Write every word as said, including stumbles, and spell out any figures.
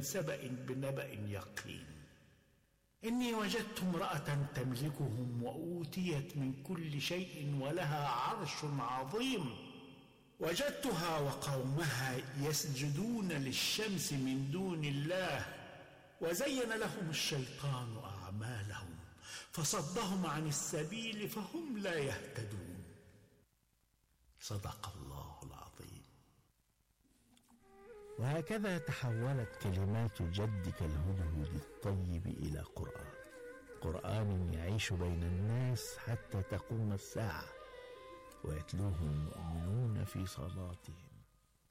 سبأ بنبأ يقين إني وجدت امرأة تملكهم وأوتيت من كل شيء ولها عرش عظيم، وجدتها وقومها يسجدون للشمس من دون الله، وزين لهم الشيطان أعمالهم فصدهم عن السبيل فهم لا يهتدون. صدق الله العظيم. وهكذا تحولت كلمات جدك الهدهد الطيب إلى قرآن، قرآن يعيش بين الناس حتى تقوم الساعة، ويتلوه المؤمنون في صلاتهم.